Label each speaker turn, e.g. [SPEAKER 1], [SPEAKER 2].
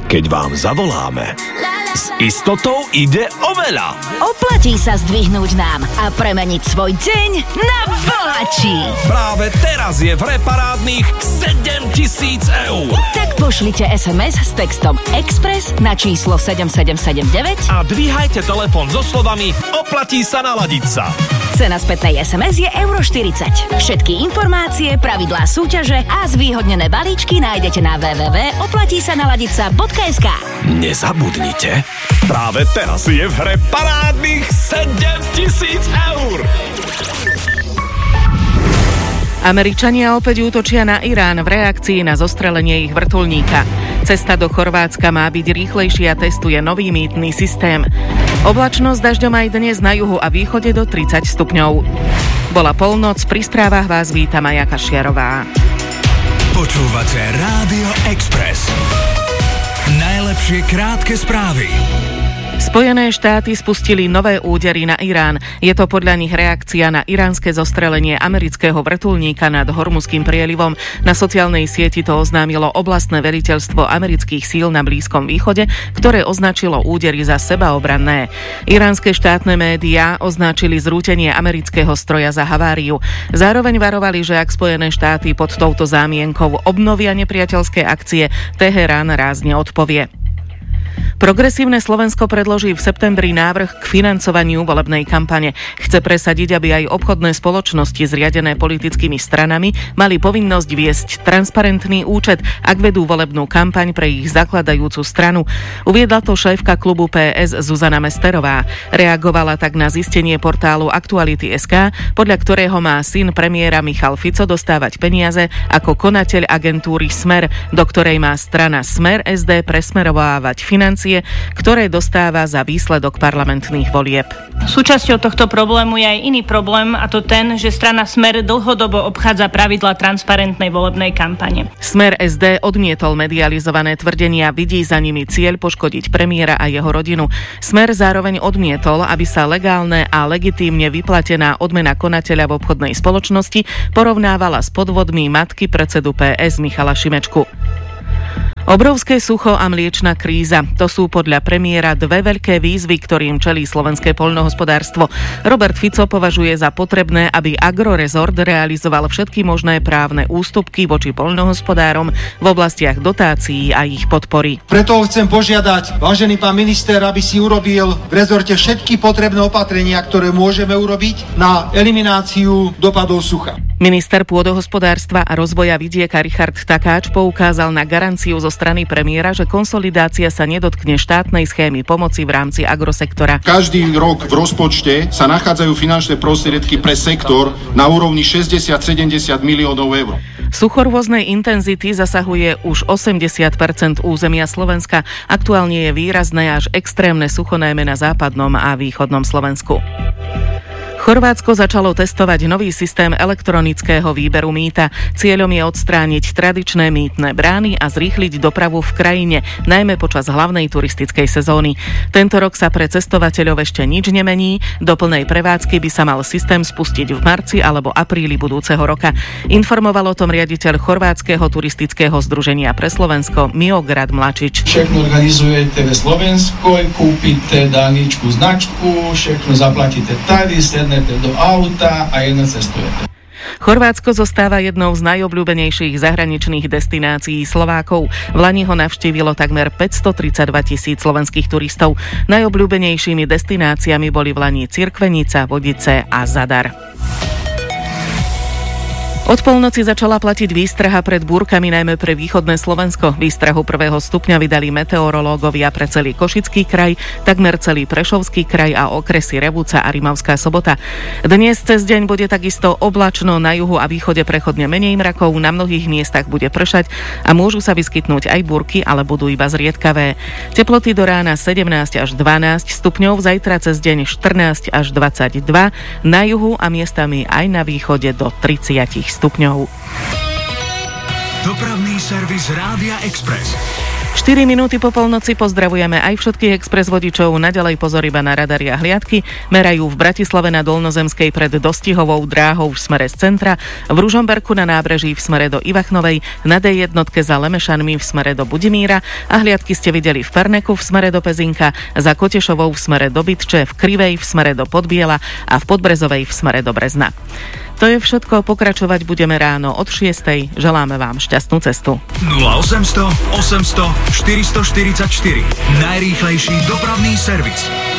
[SPEAKER 1] keď vám zavoláme. S istotou ide o veľa.
[SPEAKER 2] Oplatí sa zdvihnúť nám a premeniť svoj deň na bohatší.
[SPEAKER 1] Práve teraz je v hre parádnych 7 000 eur.
[SPEAKER 2] Tak pošlite SMS s textom Express na číslo 7779
[SPEAKER 1] a dvíhajte telefón so slovami oplatí sa naladiť sa.
[SPEAKER 2] Cena spätnej SMS je €40. Všetky informácie, pravidlá súťaže a zvýhodnené balíčky nájdete na www.oplatísanaladica.sk.
[SPEAKER 1] Nezabudnite, práve teraz je v hre parádnych 7 000 eur.
[SPEAKER 3] Američania opäť útočia na Irán v reakcii na zostrelenie ich vrtuľníka. Cesta do Chorvátska má byť rýchlejšia, testuje nový mýtny systém. Oblačnosť dažďom aj dnes na juhu a východe do 30 stupňov. Bola polnoc, pri správach vás víta Maja Kašiarová.
[SPEAKER 4] Počúvate Rádio Express. Najlepšie krátke správy.
[SPEAKER 3] Spojené štáty spustili nové údery na Irán. Je to podľa nich reakcia na iránske zostrelenie amerického vrtuľníka nad Hormuzským prielivom. Na sociálnej sieti to oznámilo oblastné veliteľstvo amerických síl na Blízkom východe, ktoré označilo údery za sebaobranné. Iránske štátne médiá označili zrútenie amerického stroja za haváriu. Zároveň varovali, že ak Spojené štáty pod touto zámienkou obnovia nepriateľské akcie, Teherán rázne odpovie. Progresívne Slovensko predloží v septembri návrh k financovaniu volebnej kampane. Chce presadiť, aby aj obchodné spoločnosti zriadené politickými stranami mali povinnosť viesť transparentný účet, ak vedú volebnú kampaň pre ich zakladajúcu stranu. Uviedla to šéfka klubu PS Zuzana Mesterová. Reagovala tak na zistenie portálu Aktuality.sk, podľa ktorého má syn premiéra Michal Fico dostávať peniaze ako konateľ agentúry Smer, do ktorej má strana Smer SD presmerovávať financie, ktoré dostáva za výsledok parlamentných volieb.
[SPEAKER 5] Súčasťou tohto problému je aj iný problém, a to ten, že strana Smer dlhodobo obchádza pravidlá transparentnej volebnej kampane.
[SPEAKER 3] Smer SD odmietol medializované tvrdenia, vidí za nimi cieľ poškodiť premiéra a jeho rodinu. Smer zároveň odmietol, aby sa legálne a legitímne vyplatená odmena konateľa v obchodnej spoločnosti porovnávala s podvodmi matky predsedu PS Michala Šimečku. Obrovské sucho a mliečna kríza. To sú podľa premiéra dve veľké výzvy, ktorým čelí slovenské poľnohospodárstvo. Robert Fico považuje za potrebné, aby Agrorezort realizoval všetky možné právne ústupky voči poľnohospodárom v oblastiach dotácií a ich podpory.
[SPEAKER 6] Preto chcem požiadať, vážený pán minister, aby si urobil v rezorte všetky potrebné opatrenia, ktoré môžeme urobiť na elimináciu dopadov sucha.
[SPEAKER 3] Minister pôdohospodárstva a rozvoja vidieka Richard Takáč poukázal na garanciu zo strany premiéra, že konsolidácia sa nedotkne štátnej schémy pomoci v rámci agrosektora.
[SPEAKER 7] Každý rok v rozpočte sa nachádzajú finančné prostriedky pre sektor na úrovni 60-70 miliónov eur.
[SPEAKER 3] Sucho rôznej intenzity zasahuje už 80% územia Slovenska. Aktuálne je výrazné až extrémne sucho najmä na západnom a východnom Slovensku. Chorvátsko začalo testovať nový systém elektronického výberu mýta. Cieľom je odstrániť tradičné mýtne brány a zrýchliť dopravu v krajine, najmä počas hlavnej turistickej sezóny. Tento rok sa pre cestovateľov ešte nič nemení. Do plnej prevádzky by sa mal systém spustiť v marci alebo apríli budúceho roka. Informoval o tom riaditeľ Chorvátskeho turistického združenia pre Slovensko Miograd Mlačič.
[SPEAKER 8] Všechno organizujete ve Slovenskoj, kúpite daničku značku, všechno zaplatíte tady, do auta a jedno cestujete.
[SPEAKER 3] Chorvátsko zostáva jednou z najobľúbenejších zahraničných destinácií Slovákov. Vlani ho navštívilo takmer 532 000 slovenských turistov. Najobľúbenejšími destináciami boli vlani Cirkvenica, Vodice a Zadar. Od polnoci začala platiť výstraha pred búrkami najmä pre východné Slovensko. Výstrahu 1. stupňa vydali meteorológovia pre celý Košický kraj, takmer celý Prešovský kraj a okresy Revúca a Rimavská Sobota. Dnes cez deň bude takisto oblačno, na juhu a východe prechodne menej mrakov, na mnohých miestach bude pršať a môžu sa vyskytnúť aj búrky, ale budú iba zriedkavé. Teploty do rána 17 až 12 stupňov, zajtra cez deň 14 až 22, na juhu a miestami aj na východe do 30 stupňov.
[SPEAKER 4] Dopravný servis Rádia Express.
[SPEAKER 3] 4 minúty po polnoci pozdravujeme aj všetkých expres vodičov. Naďalej pozor iba na radary a hliadky. Merajú v Bratislave na Dolnozemskej pred Dostihovou dráhou v smere z centra, v Ružomberku na nábreží v smere do Ivachnovej, na D1 za Lemešanmi v smere do Budimíra a hliadky ste videli v Perneku v smere do Pezinka, za Kotešovou v smere do Bytče, v Krivej v smere do Podbiela a v Podbrezovej v smere do Brezna. To je všetko, pokračovať budeme ráno od 6:00. Želáme vám šťastnú cestu.
[SPEAKER 4] 0800 800 444. Najrýchlejší dopravný servis.